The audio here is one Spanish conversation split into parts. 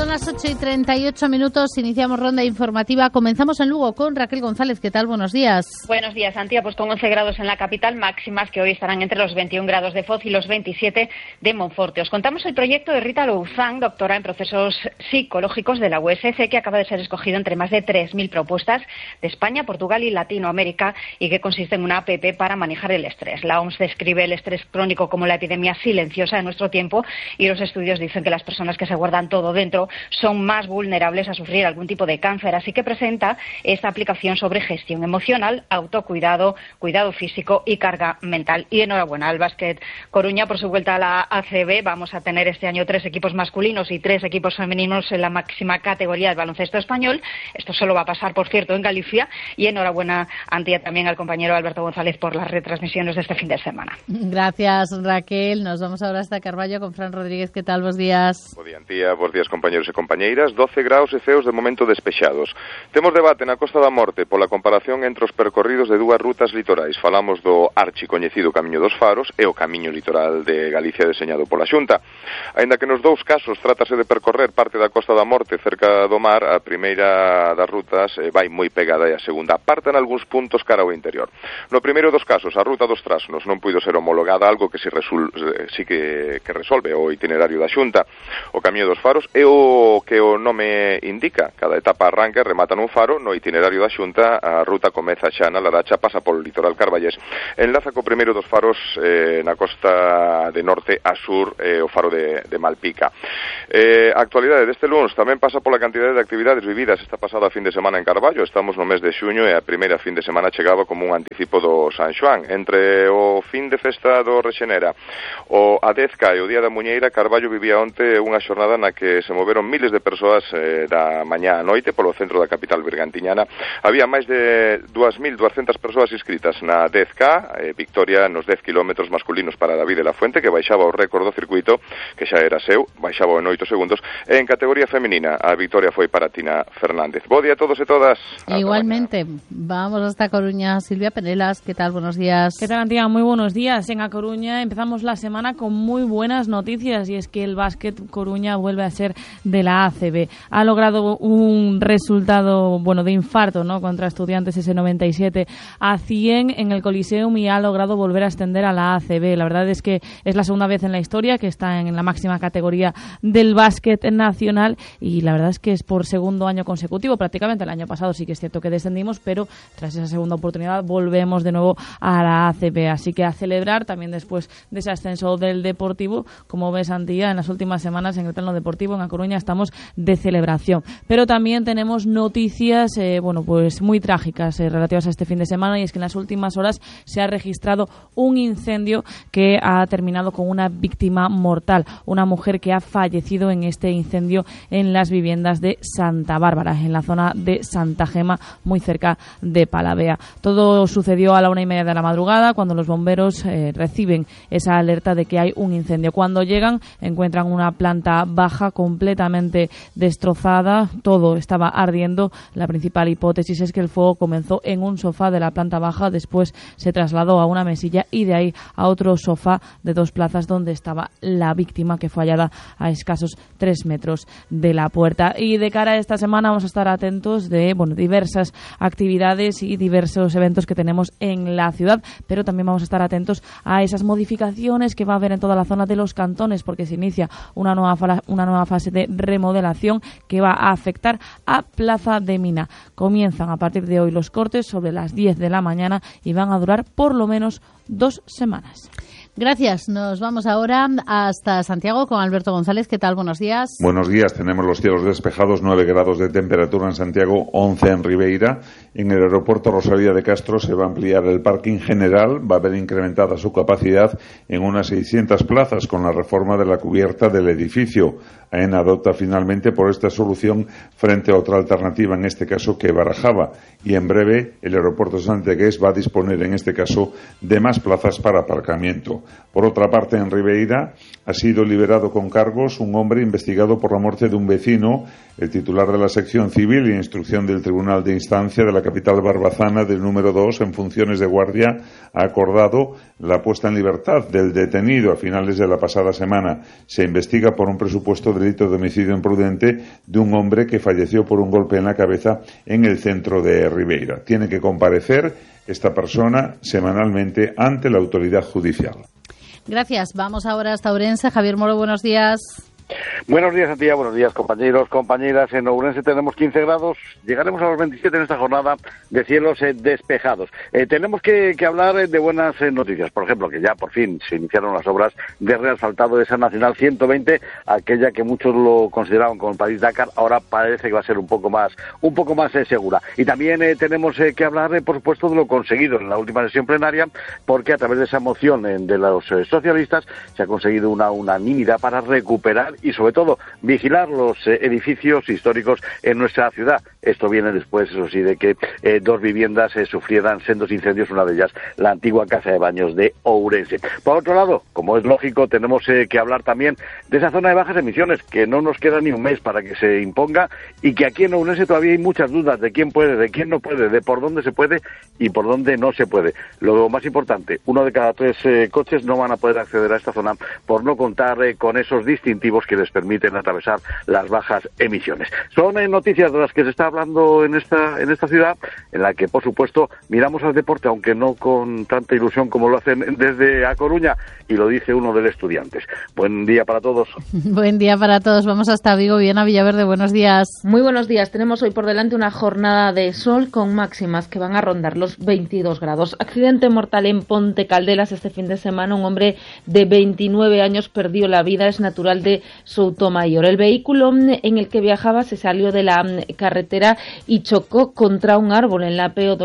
Son las 8:38, iniciamos ronda informativa. Comenzamos en Lugo con Raquel González. ¿Qué tal? Buenos días. Buenos días, Antía. Pues con 11 grados en la capital, máximas que hoy estarán entre los 21 grados de Foz y los 27 de Monforte. Os contamos el proyecto de Rita Louzán, doctora en procesos psicológicos de la USC, que acaba de ser escogido entre más de 3.000 propuestas de España, Portugal y Latinoamérica, y que consiste en una app para manejar el estrés. La OMS describe el estrés crónico como la epidemia silenciosa de nuestro tiempo, y los estudios dicen que las personas que se guardan todo dentro son más vulnerables a sufrir algún tipo de cáncer. Así que presenta esta aplicación sobre gestión emocional, autocuidado, cuidado físico y carga mental. Y enhorabuena al Básquet Coruña por su vuelta a la ACB. Vamos a tener este año 3 equipos masculinos y 3 equipos femeninos en la máxima categoría del baloncesto español. Esto solo va a pasar, por cierto, en Galicia. Y enhorabuena, Antía, también al compañero Alberto González por las retransmisiones de este fin de semana. Gracias, Raquel. Nos vamos ahora hasta Carballo con Fran Rodríguez. ¿Qué tal? Buenos días. Bo día, Antía. Bos días, compañeros e compañeiras. 12 graus e ceos de momento despexados. Temos debate na Costa da Morte pola comparación entre os percorridos de dúas rutas litorais. Falamos do archicoñecido Camiño dos Faros e o Camiño Litoral de Galicia deseñado pola Xunta. Aínda que nos dous casos trátase de percorrer parte da Costa da Morte cerca do mar, a primeira das rutas vai moi pegada e a segunda aparta en algúns puntos cara ao interior. No primeiro dos casos, a ruta dos Trasnos non puido ser homologada, algo que que resolve o itinerario da Xunta. O Camiño dos Faros é o que o nome indica. Cada etapa arranca e remata nun faro. No itinerario da Xunta, a ruta comeza xa na Laracha, pasa polo litoral carballés, enlaza co primeiro dos faros na costa de norte a sur, o faro de Malpica. A actualidade deste lunes tamén pasa pola cantidade de actividades vividas esta pasada fin de semana en Carballo. Estamos no mes de xuño e a primeira fin de semana chegaba como un anticipo do San Xoán. Entre o fin de festa do Rexenera, o Adezca e o Día da Muñeira, Carballo vivía onte unha xornada na que se moveron miles de persoas da mañá a noite polo centro da capital bergantiñana. Había máis de 2.200 persoas inscritas na 10K, victoria nos 10 kilómetros masculinos para David de la Fuente, que baixaba o récord do circuito, que xa era seu, baixaba en 8 segundos, e en categoría feminina a victoria foi para Tina Fernández. Bo día a todos e todas. Igualmente, vamos hasta Coruña. Silvia Penelas, ¿qué tal? Buenos días. ¿Qué tal, Antía? Muy buenos días. En A Coruña empezamos la semana con muy buenas noticias, y es que el Básquet Coruña vuelve a ser de la ACB. Ha logrado un resultado, de infarto, ¿no?, contra Estudiantes, ese 97-100 en el Coliseum, y ha logrado volver a ascender a la ACB. La verdad es que es la segunda vez en la historia que está en la máxima categoría del básquet nacional, y la verdad es que es por segundo año consecutivo. Prácticamente el año pasado sí que es cierto que descendimos, pero tras esa segunda oportunidad volvemos de nuevo a la ACB. Así que a celebrar también después de ese ascenso del Deportivo. Como ves, Antía, en las últimas semanas en el plano deportivo en A Coruña estamos de celebración. Pero también tenemos noticias pues muy trágicas relativas a este fin de semana, y es que en las últimas horas se ha registrado un incendio que ha terminado con una víctima mortal, una mujer que ha fallecido en este incendio en las viviendas de Santa Bárbara, en la zona de Santa Gema, muy cerca de Palavea. Todo sucedió a la 1:30 de la madrugada, cuando los bomberos reciben esa alerta de que hay un incendio. Cuando llegan, encuentran una planta baja completamente destrozada, todo estaba ardiendo. La principal hipótesis es que el fuego comenzó en un sofá de la planta baja, después se trasladó a una mesilla y de ahí a otro sofá de 2 plazas donde estaba la víctima, que fue hallada a escasos 3 metros de la puerta. Y de cara a esta semana vamos a estar atentos de diversas actividades y diversos eventos que tenemos en la ciudad, pero también vamos a estar atentos a esas modificaciones que va a haber en toda la zona de los cantones, porque se inicia una nueva fase de remodelación que va a afectar a Plaza de Mina. Comienzan a partir de hoy los cortes sobre las 10 de la mañana y van a durar por lo menos 2 semanas. Gracias. Nos vamos ahora hasta Santiago con Alberto González. ¿Qué tal? Buenos días. Buenos días. Tenemos los cielos despejados, 9 grados de temperatura en Santiago, 11 en Ribeira. En el aeropuerto Rosalía de Castro se va a ampliar el parking general. Va a haber incrementada su capacidad en unas 600 plazas con la reforma de la cubierta del edificio. AENA adopta finalmente por esta solución frente a otra alternativa, en este caso que barajaba. Y en breve el aeropuerto santiagués va a disponer en este caso de más plazas para aparcamiento. Por otra parte, en Ribeira ha sido liberado con cargos un hombre investigado por la muerte de un vecino. El titular de la sección civil e instrucción del Tribunal de Instancia de la capital barbazana del número 2 en funciones de guardia ha acordado la puesta en libertad del detenido a finales de la pasada semana. Se investiga por un presupuesto delito de homicidio imprudente de un hombre que falleció por un golpe en la cabeza en el centro de Ribeira. Tiene que comparecer esta persona semanalmente ante la autoridad judicial. Gracias. Vamos ahora hasta Ourense. Javier Moro, buenos días. Buenos días a ti, buenos días compañeros, compañeras. En Ourense tenemos 15 grados, llegaremos a los 27 en esta jornada de cielos despejados. Tenemos que hablar de buenas noticias, por ejemplo, que ya por fin se iniciaron las obras de reasfaltado de esa Nacional 120, aquella que muchos lo consideraban como el París-Dakar, ahora parece que va a ser un poco más segura. Y también tenemos que hablar, por supuesto, de lo conseguido en la última sesión plenaria, porque a través de esa moción de los socialistas se ha conseguido una unanimidad para recuperar y sobre todo vigilar los edificios históricos en nuestra ciudad. Esto viene después, eso sí, de que 2 viviendas sufrieran sendos incendios, una de ellas la antigua casa de baños de Ourense. Por otro lado, como es lógico, tenemos que hablar también de esa zona de bajas emisiones, que no nos queda ni un mes para que se imponga y que aquí en Ourense todavía hay muchas dudas de quién puede, de quién no puede, de por dónde se puede y por dónde no se puede. Lo más importante, 1 de cada 3 coches no van a poder acceder a esta zona por no contar con esos distintivos que les permiten atravesar las bajas emisiones. Son noticias de las que se está hablando en esta ciudad, en la que, por supuesto, miramos al deporte, aunque no con tanta ilusión como lo hacen desde A Coruña, y lo dice uno de los estudiantes. Buen día para todos. Buen día para todos. Vamos hasta Vigo. Viana Villaverde, buenos días. Muy buenos días. Tenemos hoy por delante una jornada de sol con máximas que van a rondar los 22 grados. Accidente mortal en Ponte Caldelas este fin de semana. Un hombre de 29 años perdió la vida. Es natural de Soutomayor. El vehículo en el que viajaba se salió de la carretera y chocó contra un árbol en la PO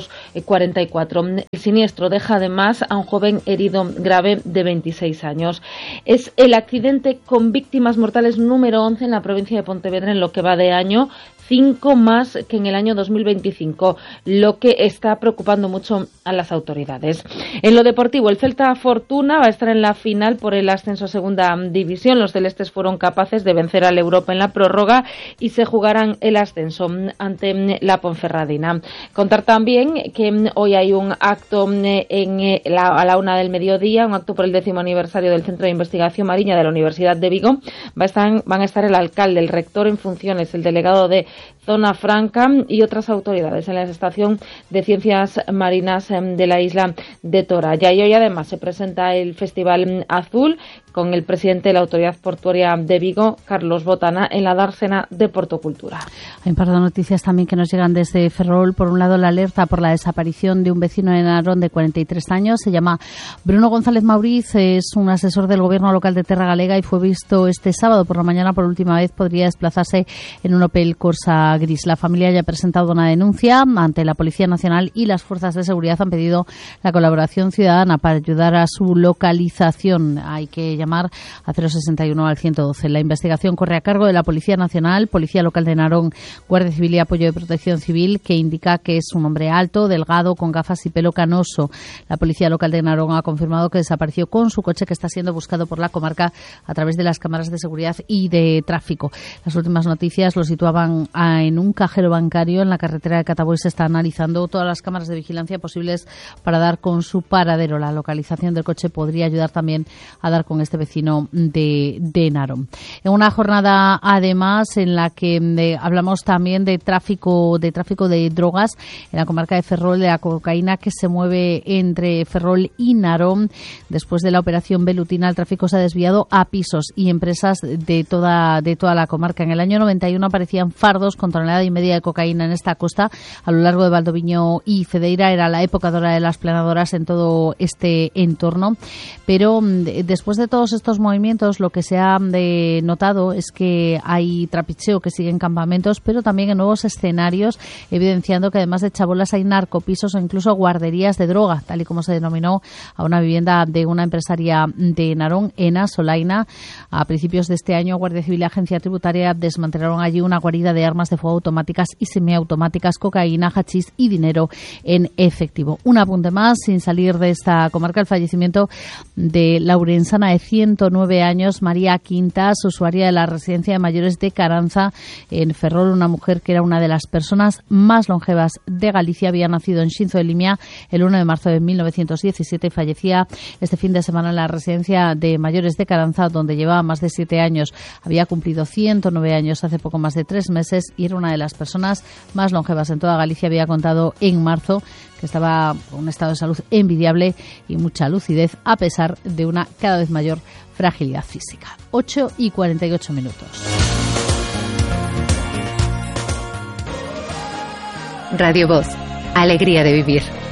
244. El siniestro deja además a un joven herido grave de 26 años. Es el accidente con víctimas mortales número 11 en la provincia de Pontevedra en lo que va de año, 5 más que en el año 2025, lo que está preocupando mucho a las autoridades. En lo deportivo, el Celta Fortuna va a estar en la final por el ascenso a segunda división. Los celestes fueron capaces de vencer al Europa en la prórroga y se jugarán el ascenso ante la Ponferradina. Contar también que hoy hay un acto a la 1 del mediodía, un acto por el 10º aniversario del Centro de Investigación Marina de la Universidad de Vigo. Van a estar el alcalde, el rector en funciones, el delegado de Zona Franca y otras autoridades en la Estación de Ciencias Marinas de la isla de Toralla. Y hoy además se presenta el Festival Azul con el presidente de la Autoridad Portuaria de Vigo, Carlos Botana, en la dársena de Portocultura. Hay un par de noticias también que nos llegan desde Ferrol. Por un lado, la alerta por la desaparición de un vecino de Narón de 43 años. Se llama Bruno González Mauriz, es un asesor del gobierno local de Terra Galega y fue visto este sábado por la mañana por última vez. Podría desplazarse en un Opel Corsa gris. La familia ya ha presentado una denuncia ante la Policía Nacional y las fuerzas de seguridad han pedido la colaboración ciudadana para ayudar a su localización. Hay que llamar a 061 al 112. La investigación corre a cargo de la Policía Nacional, Policía Local de Narón, Guardia Civil y Apoyo de Protección Civil, que indica que es un hombre alto, delgado, con gafas y pelo canoso. La Policía Local de Narón ha confirmado que desapareció con su coche, que está siendo buscado por la comarca a través de las cámaras de seguridad y de tráfico. Las últimas noticias lo situaban en un cajero bancario en la carretera de Cataboy. Se está analizando todas las cámaras de vigilancia posibles para dar con su paradero. La localización del coche podría ayudar también a dar con este vecino de Narón. En una jornada además en la que hablamos también de tráfico de drogas en la comarca de Ferrol, de la cocaína que se mueve entre Ferrol y Narón. Después de la operación Velutina, el tráfico se ha desviado a pisos y empresas de toda la comarca. En el año 91 aparecían fardos con 1,5 toneladas de cocaína en esta costa a lo largo de Valdoviño y Cedeira. Era la época dorada de las planadoras en todo este entorno, pero después de todos estos movimientos lo que se ha notado es que hay trapicheo que sigue en campamentos, pero también en nuevos escenarios, evidenciando que además de chabolas hay narcopisos o incluso guarderías de droga, tal y como se denominó a una vivienda de una empresaria de Narón, Ena Solaina. A principios de este año, Guardia Civil y Agencia Tributaria desmantelaron allí una guarida de armas de fuego automáticas y semiautomáticas, cocaína, hachís y dinero en efectivo. Un apunte más, sin salir de esta comarca, el fallecimiento de la urensana de 109 años, María Quintas, usuaria de la residencia de mayores de Caranza, en Ferrol, una mujer que era una de las personas más longevas de Galicia. Había nacido en Xinzo de Limia el 1 de marzo de 1917 y fallecía este fin de semana en la residencia de mayores de Caranza, donde llevaba más de 7 años. Había cumplido 109 años hace poco más de 3 meses y era una de las personas más longevas en toda Galicia. Había contado en marzo que estaba con un estado de salud envidiable y mucha lucidez, a pesar de una cada vez mayor fragilidad física. 8:48. Radio Voz, alegría de vivir.